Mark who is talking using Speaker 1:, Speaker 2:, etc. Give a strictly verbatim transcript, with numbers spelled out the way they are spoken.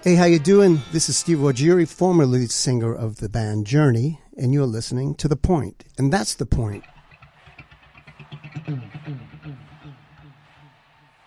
Speaker 1: Hey, how you doing? This is Steve Ruggieri, former lead singer of the band Journey, and you're listening to The Point. And that's the point. Mm-hmm.